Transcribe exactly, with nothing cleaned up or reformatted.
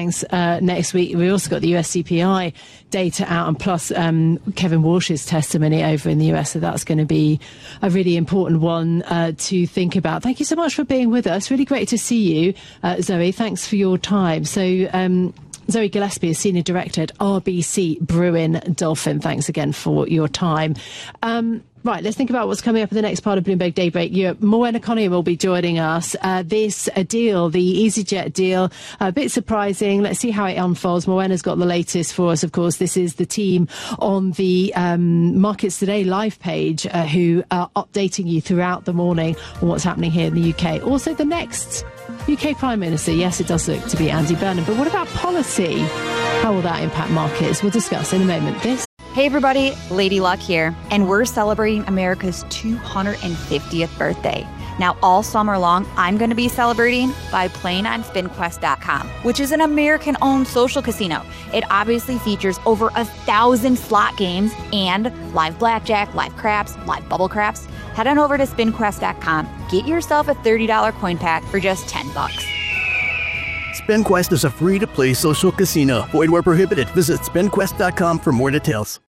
banks uh, next week. We also got the U S C P I data out, and plus um, Kevin Walsh's testimony over in the U S. So that's going to be a really important one uh, to think about. Thank you so much for being with us. Really great to see you, uh, Zoe. Thanks for your time. So um, Zoe Gillespie is Senior Director at R B C Brewin Dolphin. Thanks again for your time. Um, Right, let's think about what's coming up in the next part of Bloomberg Daybreak Europe. Moena Coney will be joining us. Uh, this uh, deal, the EasyJet deal, a bit surprising. Let's see how it unfolds. Moena's got the latest for us, of course. This is the team on the um, Markets Today live page uh, who are updating you throughout the morning on what's happening here in the U K. Also, the next U K Prime Minister, yes, it does look to be Andy Burnham. But what about policy? How will that impact markets? We'll discuss in a moment. This Hey everybody, Lady Luck here, and we're celebrating America's two hundred fiftieth birthday. Now all summer long, I'm going to be celebrating by playing on spin quest dot com, which is an American-owned social casino. It obviously features over a thousand slot games and live blackjack, live craps, live bubble craps. Head on over to spin quest dot com, get yourself a thirty dollars coin pack for just ten bucks. SpinQuest is a free-to-play social casino. Void where prohibited. Visit spin quest dot com for more details.